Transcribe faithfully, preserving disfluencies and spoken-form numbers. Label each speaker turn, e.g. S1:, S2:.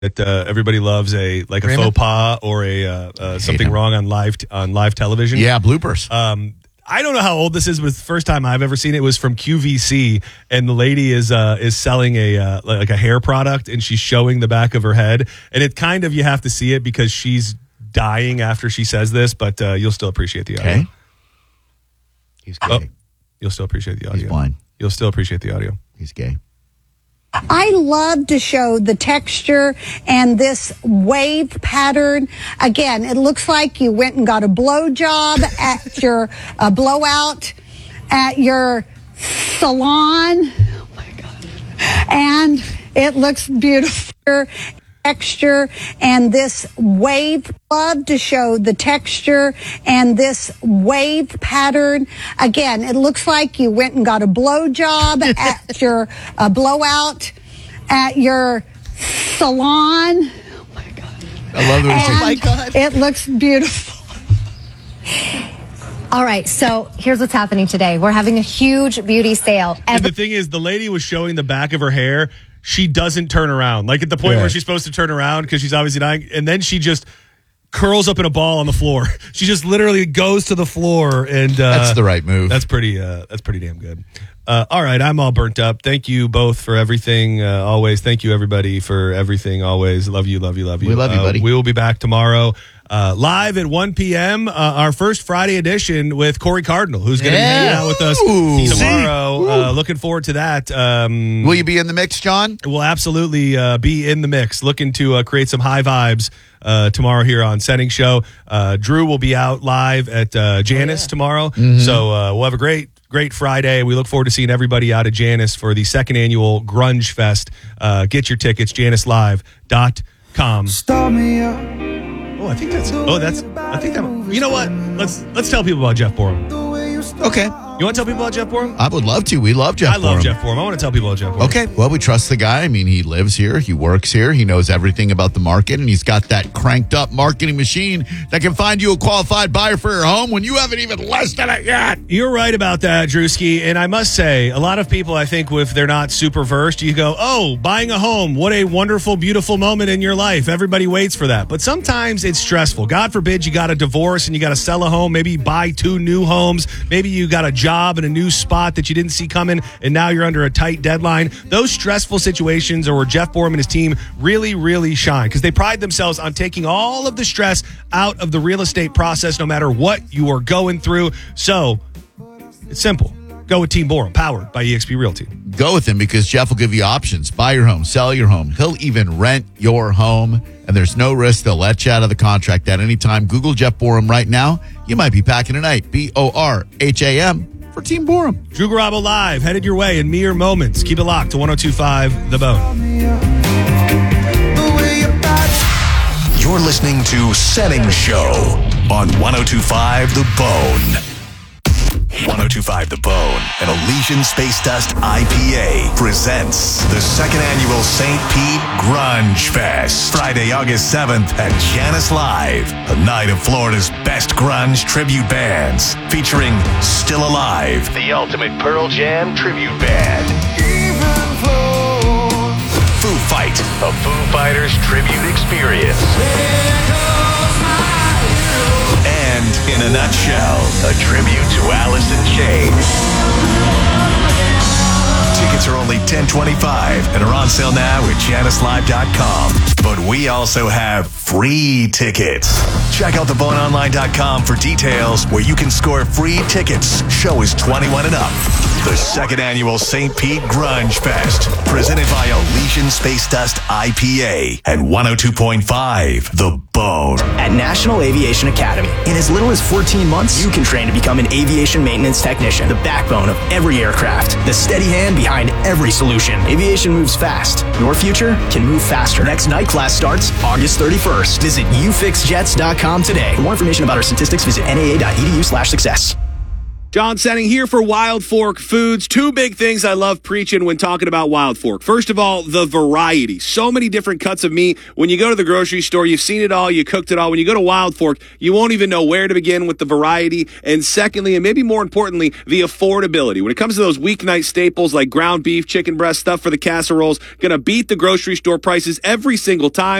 S1: that uh, everybody loves a like a
S2: Raymond?
S1: faux pas or a uh, uh, something
S3: him.
S1: wrong on live t- on live television.
S3: Yeah, bloopers.
S1: Um, I don't know how old this is, but it's the first time I've ever seen it was from Q V C, and the lady is uh, is selling a uh, like a hair product, and she's showing the back of her head, and it kind of you have to see it because she's dying after she says this, but uh, you'll still appreciate the audio.
S3: Okay. He's gay.
S1: Oh, you'll still appreciate the audio.
S3: He's blind.
S1: You'll still appreciate the audio.
S3: He's gay.
S4: I love to show the texture and this wave pattern. Again, it looks like you went and got a blowjob at your uh, blowout at your salon. Oh my God. And it looks beautiful. Texture and this wave. Love to show the texture and this wave pattern. Again, it looks like you went and got a blowjob at your uh, blowout at your salon. Oh my God.
S3: I love the way
S4: And
S2: Oh my God.
S4: it looks beautiful.
S5: All right, so here's what's happening today. We're having a huge beauty sale.
S1: And the thing is, the lady was showing the back of her hair. She doesn't turn around. Like at the point
S3: Yeah.
S1: where she's supposed to turn around because she's obviously dying. And then she just curls up in a ball on the floor. She just literally goes to the floor. And uh,
S3: That's the right move.
S1: That's pretty, uh, that's pretty damn good. Uh, all right, I'm all burnt up. Thank you both for everything. Uh, always. Thank you, everybody, for everything. Always. Love you, love you, love you.
S3: We love you,
S1: Uh,
S3: buddy.
S1: We will be back tomorrow. Uh, live at one p.m., uh, our first Friday edition with Corey Cardinal, who's going to
S2: Yeah.
S1: be hanging out with us
S3: Ooh.
S1: tomorrow. Uh, looking forward to that. Um,
S3: Will you be in the mix, John?
S1: We'll absolutely uh, be in the mix, looking to uh, create some high vibes uh, tomorrow here on Setting Show. Uh, Drew will be out live at uh, Janice tomorrow. So uh, we'll have a great, great Friday. We look forward to seeing everybody out at Janice for the second annual Grunge Fest. Uh, get your tickets, janice live dot com.
S6: Start me up.
S1: Oh, I think that's. Oh, that's. I think that. You know what? Let's let's tell people about Jeff Borum.
S3: Okay.
S1: You want to tell people about Jeff Borum?
S3: I would love to. We love Jeff
S1: I love
S3: Borum.
S1: Jeff Borum. I want to tell people about Jeff Borum.
S3: Okay, well, we trust the guy. I mean, he lives here, he works here, he knows everything about the market, and he's got that cranked up marketing machine that can find you a qualified buyer for your home when you haven't even listed it yet.
S1: You're right about that, Drewski. And I must say, a lot of people, I think, if they're not super versed, you go, oh, buying a home, what a wonderful, beautiful moment in your life. Everybody waits for that. But sometimes it's stressful. God forbid you got a divorce and you got to sell a home. Maybe you buy two new homes. Maybe you got a job in a new spot that you didn't see coming, and now you're under a tight deadline. Those stressful situations are where Jeff Borum and his team really, really shine because they pride themselves on taking all of the stress out of the real estate process, no matter what you are going through. So it's simple. Go with Team Borum, powered by eXp Realty.
S3: Go with him because Jeff will give you options. Buy your home, sell your home. He'll even rent your home, and there's no risk. They'll let you out of the contract at any time. Google Jeff Borum right now. You might be packing tonight. B O R H A M for Team Borum.
S1: Drew Garabo live, headed your way in mere moments. Keep it locked to one oh two point five The Bone.
S7: You're listening to Setting Show on one oh two point five The Bone. one oh two point five The Bone and Elysian Space Dust I P A presents the second annual Saint Pete Grunge Fest. Friday, August seventh at Janice Live, a night of Florida's best grunge tribute bands, featuring Still Alive, the ultimate Pearl Jam tribute band. Foo Fight, a Foo Fighters tribute experience. And in a nutshell, a tribute to Alice in Chains. Tickets are only ten twenty-five and are on sale now at janice live dot com. But we also have free tickets. Check out the bone online dot com for details where you can score free tickets. Show is twenty-one and up. The second annual Saint Pete Grunge Fest, presented by Elysian Space Dust I P A and one oh two point five The Bone.
S8: At National Aviation Academy, in as little as fourteen months, you can train to become an aviation maintenance technician, the backbone of every aircraft, the steady hand behind every solution. Aviation moves fast. Your future can move faster. Next night class starts August thirty-first. Visit u fix jets dot com today. For more information about our statistics, visit N A A dot E D U slash success.
S2: John Senning here for Wild Fork Foods. Two big things I love preaching when talking about Wild Fork. First of all, the variety. So many different cuts of meat. When you go to the grocery store, you've seen it all, you cooked it all. When you go to Wild Fork, you won't even know where to begin with the variety. And secondly, and maybe more importantly, the affordability. When it comes to those weeknight staples like ground beef, chicken breast, stuff for the casseroles, gonna beat the grocery store prices every single time.